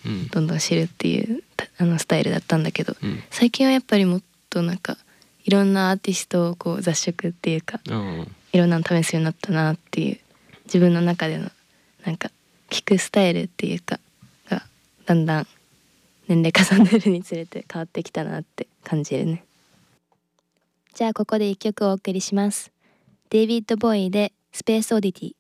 どんどん知るっていうスタイルだったんだけど、 うん最近はやっぱりもっとなんかいろんなアーティストをこう雑食っていうかいろんなの試すようになったなっていう、自分の中でのなんか聴くスタイルっていうかがだんだん年齢重ねるにつれて変わってきたなって感じるね。じゃあここで一曲お送りします。デイビッド・ボーイでスペースオディティ。